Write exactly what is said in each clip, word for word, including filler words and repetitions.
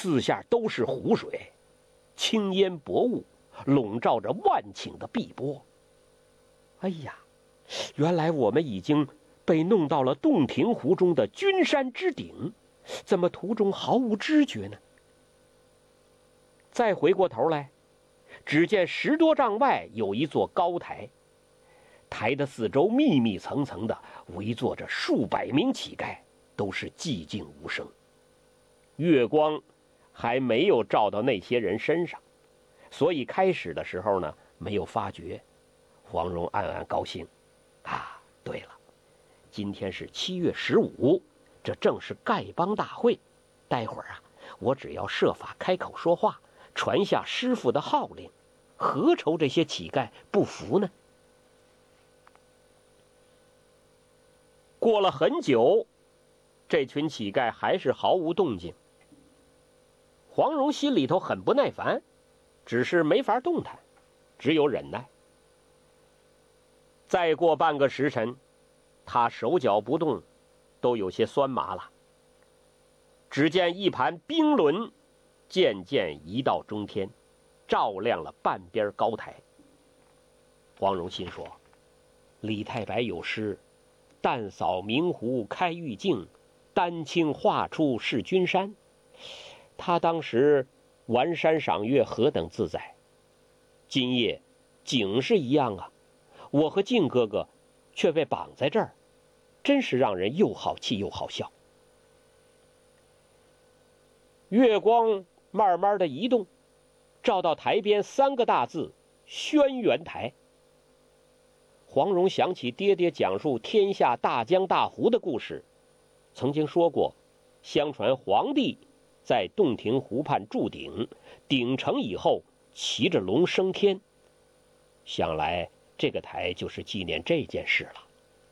四下都是湖水，青烟薄雾，笼罩着万顷的碧波。哎呀，原来我们已经被弄到了洞庭湖中的君山之顶，怎么途中毫无知觉呢？再回过头来，只见十多丈外有一座高台，台的四周密密层层的围坐着数百名乞丐，都是寂静无声。月光还没有照到那些人身上，所以开始的时候呢，没有发觉。黄蓉暗暗高兴，啊，对了，今天是七月十五，这正是丐帮大会。待会儿啊，我只要设法开口说话，传下师傅的号令，何愁这些乞丐不服呢？过了很久，这群乞丐还是毫无动静。黄蓉心里头很不耐烦，只是没法动弹，只有忍耐。再过半个时辰，他手脚不动，都有些酸麻了。只见一盘冰轮渐渐移到中天，照亮了半边高台。黄蓉心说，李太白有诗，淡扫明湖开玉镜，丹青画出是君山。他当时玩山赏月何等自在，今夜景是一样啊，我和靖哥哥却被绑在这儿，真是让人又好气又好笑。月光慢慢的移动，照到台边三个大字轩辕台。黄蓉想起爹爹讲述天下大江大湖的故事，曾经说过，相传皇帝在洞庭湖畔筑鼎，鼎成以后骑着龙升天。想来这个台就是纪念这件事了。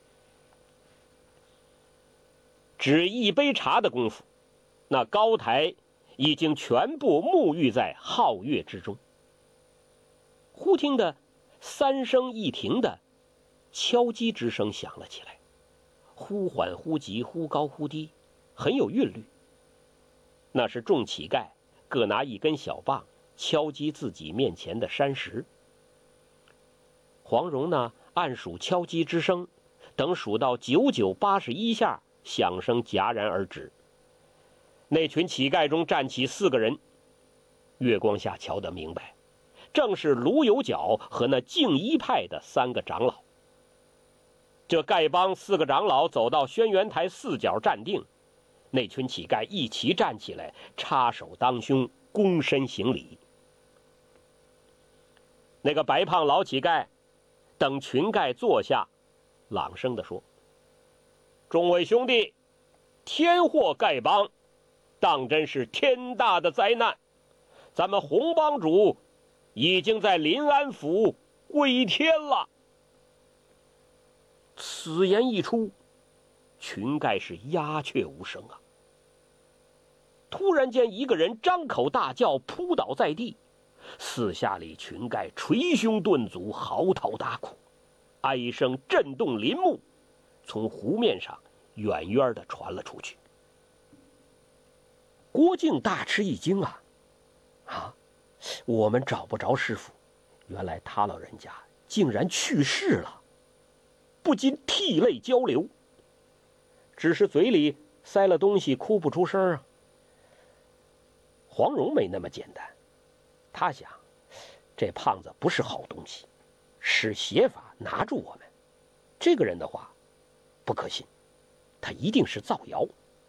只一杯茶的功夫，那高台已经全部沐浴在皓月之中。忽听得三声一停的敲击之声响了起来，忽缓忽急，忽高忽低，很有韵律。那是众乞丐各拿一根小棒敲击自己面前的山石。黄蓉呢，按数敲击之声，等数到九九八十一下，响声戛然而止。那群乞丐中站起四个人，月光下瞧得明白，正是卢有角和那净一派的三个长老。这丐帮四个长老走到轩辕台四角站定，那群乞丐一齐站起来，插手当胸，躬身行礼。那个白胖老乞丐等群丐坐下，朗声地说，众位兄弟，天祸丐帮，当真是天大的灾难，咱们洪帮主已经在临安府归天了。此言一出，群丐是鸦雀无声啊。突然间，一个人张口大叫，扑倒在地，四下里群丐捶胸顿足，嚎啕大哭，哀声震动林木，从湖面上远远地传了出去。郭靖大吃一惊啊！啊，我们找不着师傅，原来他老人家竟然去世了，不禁涕泪交流，只是嘴里塞了东西，哭不出声啊。黄蓉没那么简单，他想，这胖子不是好东西，使邪法拿住我们，这个人的话不可信，他一定是造谣。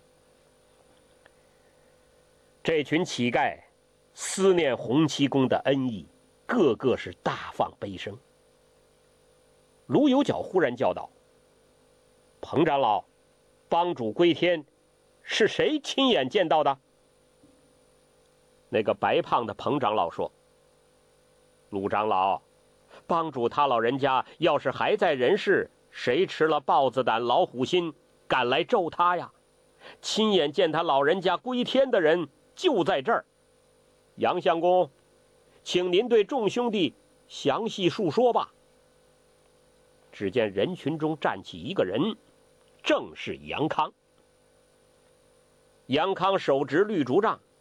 这群乞丐思念洪七公的恩义，个个是大放悲声。卢有角忽然叫道，彭长老，帮主归天是谁亲眼见到的？那个白胖的彭长老说，卢长老，帮主他老人家要是还在人世，谁吃了豹子胆老虎心，敢来咒他呀？亲眼见他老人家归天的人就在这儿。杨相公，请您对众兄弟详细述说吧。只见人群中站起一个人，正是杨康。杨康手执绿竹杖，